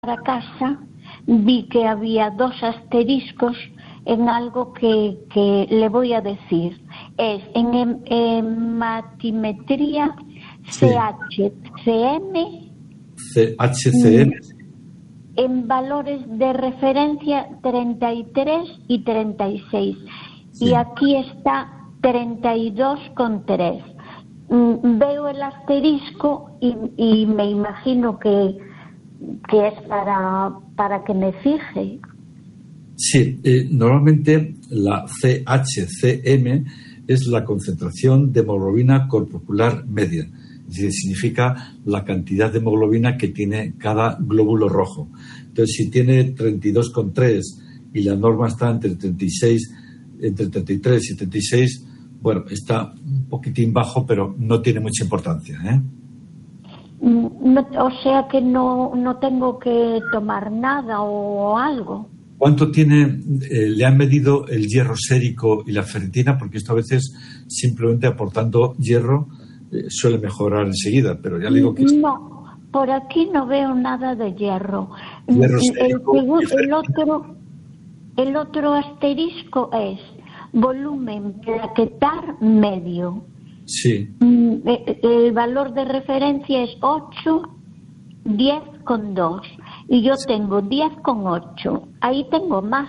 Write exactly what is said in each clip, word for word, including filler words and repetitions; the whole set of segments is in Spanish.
a casa vi que había dos asteriscos en algo que, que le voy a decir. Es en hematimetría Sí. C H C M, C H C M. en valores de referencia treinta y tres y treinta y seis. Sí. Y aquí está treinta y dos con tres. Mm, Veo el asterisco y, y me imagino que, que es para, para que me fije. Sí, eh, normalmente la C H C M es la concentración de hemoglobina corporular media. Es decir, significa la cantidad de hemoglobina que tiene cada glóbulo rojo. Entonces, si tiene treinta y dos coma tres y la norma está entre treinta y seis, entre treinta y tres y treinta y seis, bueno, está un poquitín bajo, pero no tiene mucha importancia, ¿eh? No, o sea que no, no tengo que tomar nada o algo. ¿Cuánto tiene, eh, le han medido el hierro sérico y la ferritina? Porque esto a veces simplemente aportando hierro eh, suele mejorar enseguida, pero ya le digo que... No, por aquí no veo nada de hierro. Hierro El, sérico segun- y el ferritina. otro, el otro asterisco es volumen plaquetar medio. Sí, Mm, eh, El valor de referencia es ocho, diez con dos. Y yo tengo diez con ocho. Ahí tengo más.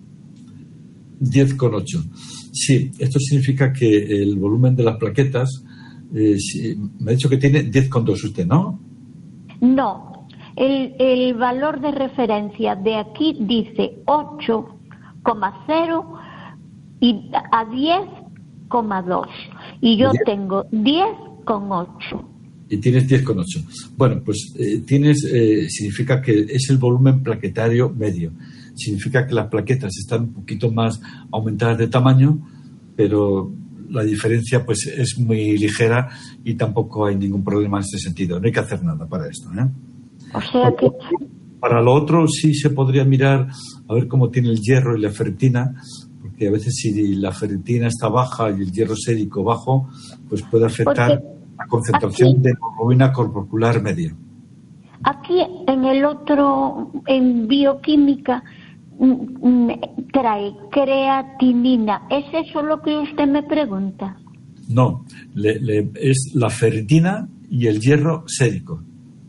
diez coma ocho. Sí, esto significa que el volumen de las plaquetas, eh, sí, me ha dicho que tiene diez coma dos usted, ¿no? No, el, el valor de referencia de aquí dice ocho coma cero y a diez coma dos. Y yo Diez. tengo diez coma ocho. Y tienes diez coma ocho. Bueno, pues eh, tienes, eh, significa que es el volumen plaquetario medio. Significa que las plaquetas están un poquito más aumentadas de tamaño, pero la diferencia pues es muy ligera y tampoco hay ningún problema en este sentido. No hay que hacer nada para esto, ¿eh? O sea que Para lo otro sí se podría mirar a ver cómo tiene el hierro y la ferritina, porque a veces si la ferritina está baja y el hierro sérico bajo, pues puede afectar Porque la concentración aquí- de hemoglobina corporular media. aquí en el otro, en bioquímica, mm, mm, trae creatinina. ¿Es eso lo que usted me pregunta? No, le- le- es la ferritina y el hierro sérico.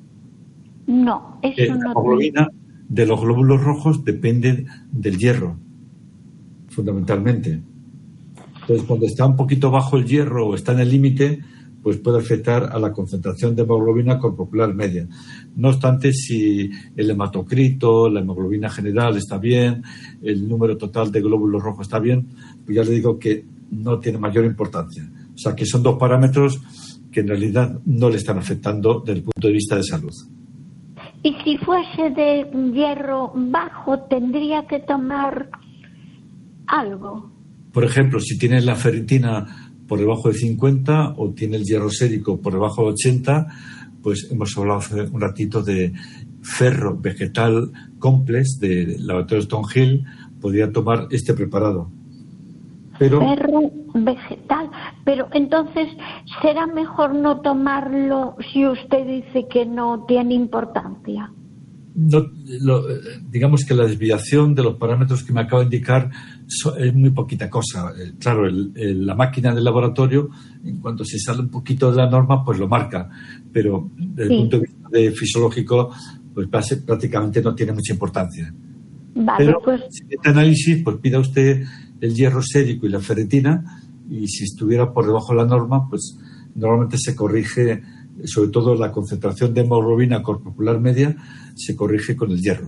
No, Eh, eso la no. hemoglobina de los glóbulos rojos depende del hierro, fundamentalmente. Entonces, cuando está un poquito bajo el hierro o está en el límite, pues puede afectar a la concentración de hemoglobina corporular media. No obstante, si el hematocrito, la hemoglobina general está bien, el número total de glóbulos rojos está bien, pues ya le digo que no tiene mayor importancia. O sea, que son dos parámetros que en realidad no le están afectando desde el punto de vista de salud. Y si fuese de hierro bajo, tendría que tomar algo. Por ejemplo, si tienes la ferritina por debajo de cincuenta o tiene el hierro sérico por debajo de ochenta, pues hemos hablado hace un ratito de ferro vegetal complex de Laboratorio Stonehill, podría tomar este preparado. Pero Ferro vegetal. Pero entonces, ¿será mejor no tomarlo si usted dice que no tiene importancia? no, lo, digamos que la desviación de los parámetros que me acabo de indicar so, es muy poquita cosa. Eh, claro, el, el, la máquina del laboratorio, en cuanto se sale un poquito de la norma, pues lo marca. Pero desde Sí. el punto de vista de fisiológico, pues prácticamente no tiene mucha importancia. Vale, Pero pues si este análisis, pues pida usted el hierro sérico y la ferritina, y si estuviera por debajo de la norma, pues normalmente se corrige, sobre todo la concentración de hemoglobina corporular media, se corrige con el hierro.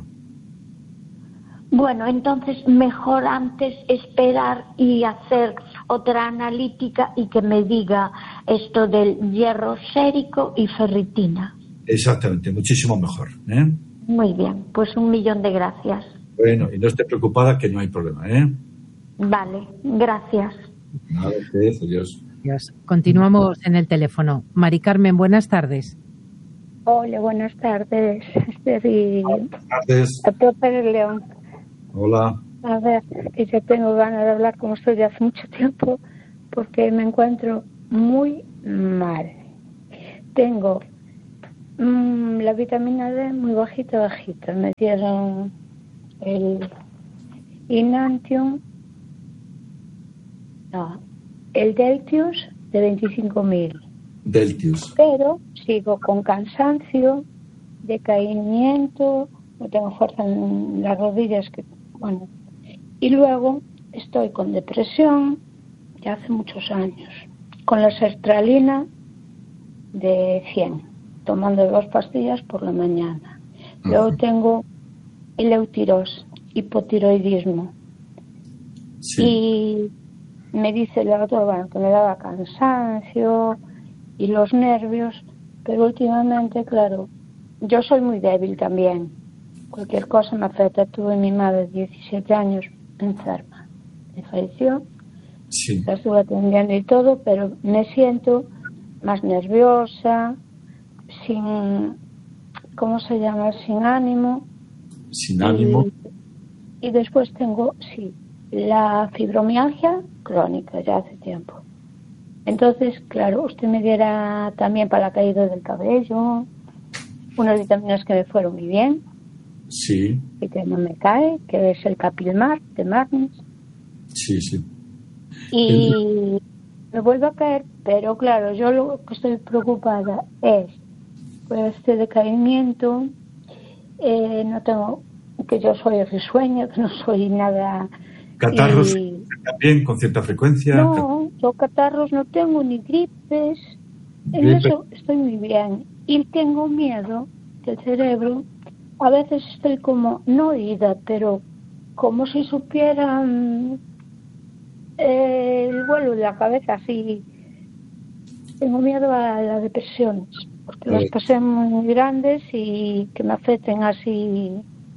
bueno, entonces mejor antes esperar y hacer otra analítica y que me diga esto del hierro sérico y ferritina. Exactamente, muchísimo mejor, ¿eh? Muy bien, pues un millón de gracias. Bueno, y no esté preocupada que no hay problema, ¿eh? Vale, gracias. Nada, usted, adiós. Dios. Continuamos en el teléfono. Mari Carmen, buenas tardes. Hola, buenas tardes. Soy Buenas tardes. Doctor Pérez León. Hola. A ver, que yo tengo ganas de hablar con usted de hace mucho tiempo porque me encuentro muy mal. Tengo Mm, la vitamina D muy bajita, bajita. Me dieron el Inantium, no, el Deltius de veinticinco mil. Deltius. Pero sigo con cansancio, decaimiento, no tengo fuerza en las rodillas, que bueno. Y luego estoy con depresión ya hace muchos años, con la sertralina de cien, tomando dos pastillas por la mañana. Uh-huh. Luego tengo eleuteros, hipotiroidismo. Sí. Y me dice el doctor, bueno, que me daba cansancio y los nervios, pero últimamente, claro, yo soy muy débil también. Cualquier cosa me afecta. Tuve mi madre de diecisiete años enferma, me falleció. Sí. La estuve atendiendo y todo, pero me siento más nerviosa, sin, ¿cómo se llama? Sin ánimo. Sin ánimo. Y, y después tengo, sí, la fibromialgia crónica, ya hace tiempo. Entonces, claro, usted me diera también para la caída del cabello, unas vitaminas que me fueron muy bien. Sí. Y que no me cae, que es el Capilmar de Magnus. Sí, sí. Y el... me vuelve a caer, pero claro, yo lo que estoy preocupada es pues este decaimiento. Eh, no tengo, que yo soy risueña, que no soy nada. ¿Catarros y... también con cierta frecuencia? No, yo catarros no tengo, ni gripes. En Gripe. Eso estoy muy bien. Y tengo miedo del cerebro. A veces estoy como, no oída, pero como si supiera um, el vuelo de la cabeza, así. Tengo miedo a las depresiones, porque las pasé muy grandes y que me afecten así.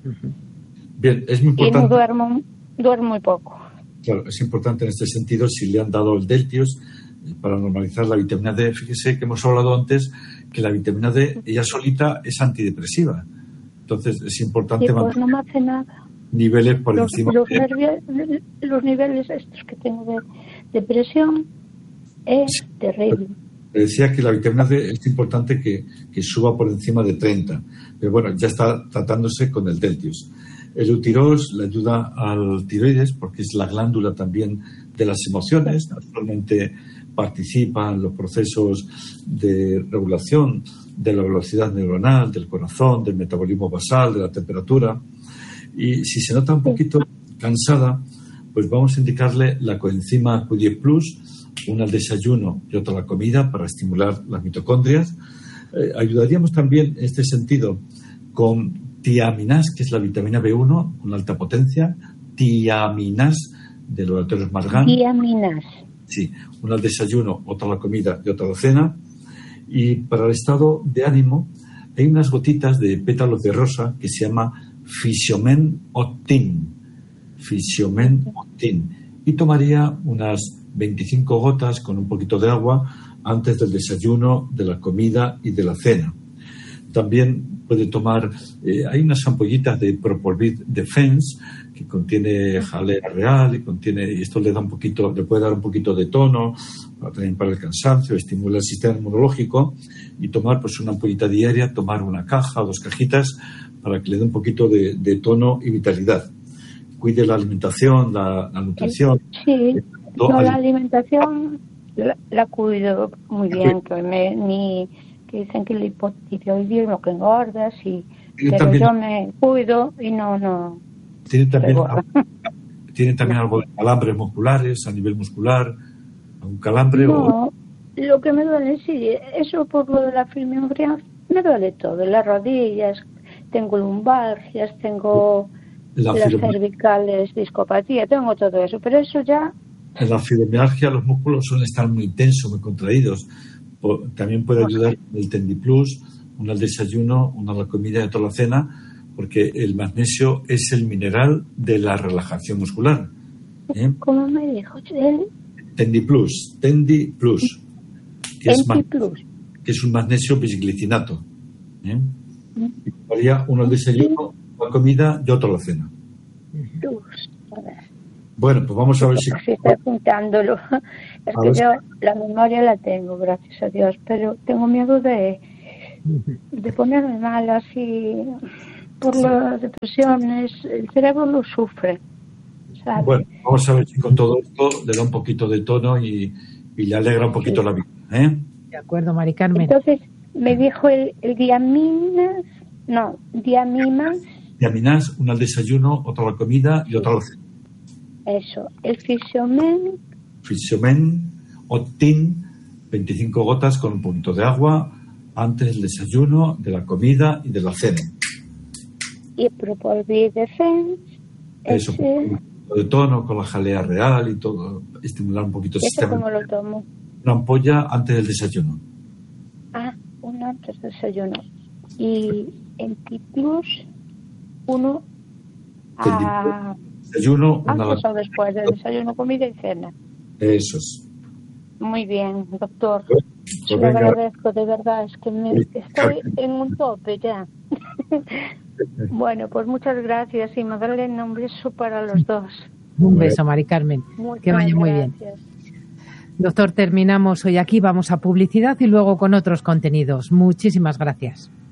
Bien, es muy importante. Y no duermo, duermo muy poco. Claro, es importante en este sentido, si le han dado el Deltius, para normalizar la vitamina D. Fíjese que hemos hablado antes que la vitamina D, ella solita, es antidepresiva. Entonces, es importante sí, pues mantener no me hace nada. Niveles por los, encima los, de... nervios, los niveles estos que tengo de depresión es sí. terrible. Le decía que la vitamina D es importante que, que suba por encima de treinta. Pero bueno, ya está tratándose con el Deltius. El Eutirox le ayuda al tiroides porque es la glándula también de las emociones. Actualmente participa en los procesos de regulación de la velocidad neuronal, del corazón, del metabolismo basal, de la temperatura. Y si se nota un poquito cansada, pues vamos a indicarle la coenzima Q diez plus, una al desayuno y otra a la comida para estimular las mitocondrias. Eh, ayudaríamos también en este sentido con tiaminas, que es la vitamina B uno con alta potencia, tiaminas de los laboratorios Margan. Tiaminas. Sí, una al desayuno, otra a la comida y otra a la cena. Y para el estado de ánimo hay unas gotitas de pétalos de rosa que se llama Fisiomen Optin. Fisiomen Optin. Y tomaría unas veinticinco gotas con un poquito de agua antes del desayuno, de la comida y de la cena. También puede tomar, eh, hay unas ampollitas de Propolvid Defense que contiene jalea real y contiene, y esto le da un poquito, le puede dar un poquito de tono, también para el cansancio, estimula el sistema inmunológico, y tomar pues una ampollita diaria, tomar una caja o dos cajitas para que le dé un poquito de, de tono y vitalidad. Cuide la alimentación, la, la nutrición. Sí, no, la alimentación la, la cuido muy bien, que me, ni que dicen que el hipotiroidismo que engordas, y, pero también, yo me cuido y no, no. Tiene también, tiene también algo de calambres musculares, a nivel muscular, un calambre no, o... lo que me duele, sí, eso por lo de la fibromialgia, me duele todo, las rodillas, tengo lumbalgias, tengo la las fibrom... cervicales, discopatía, tengo todo eso, pero eso ya... En la fibromialgia los músculos suelen estar muy tensos, muy contraídos. También puede ayudar el Tendiplus, uno al desayuno, uno a la comida y otro a la cena, porque el magnesio es el mineral de la relajación muscular. ¿Eh? ¿Cómo me dijo? ¿El? Tendiplus, Tendiplus, que, es Tendiplus. que es un magnesio bisglicinato. ¿Eh? Y tomaría uno al desayuno, uno a la comida y otro a la cena. Plus. A ver. Bueno, pues vamos a ver si... Estoy apuntándolo. Es que yo la memoria la tengo, gracias a Dios, pero tengo miedo de, de ponerme mal así por las depresiones. El cerebro lo sufre, ¿sabes? Bueno, vamos a ver si con todo esto le da un poquito de tono y, y le alegra un poquito Sí. la vida, ¿eh? De acuerdo, Mari Carmen. Entonces me dijo el, el diaminas, no, diamimas, Diaminás, una al desayuno, otra a la comida y otra a la cena. eso, el fisiomen, Fisiomen, Optin, veinticinco gotas con un poquito de agua antes del desayuno, de la comida y de la cena. y Propol Defense, Eso, ese, un poquito de tono con la jalea real y todo, estimular un poquito el ¿eso sistema. cómo lo tomo? Una ampolla antes del desayuno. Ah, uno antes del desayuno. Y en T Plus, uno a, Desayuno, una a la- antes o después del desayuno, comida y cena. Eso es. Muy bien, doctor. Pues Se lo venga. agradezco, de verdad, es que me, estoy en un tope ya. Bueno, pues muchas gracias y Magdalena, un beso para los dos. Un beso, Mari Carmen. Muchas Que vaya muy bien. gracias. Doctor, terminamos hoy aquí. Vamos a publicidad y luego con otros contenidos. Muchísimas gracias.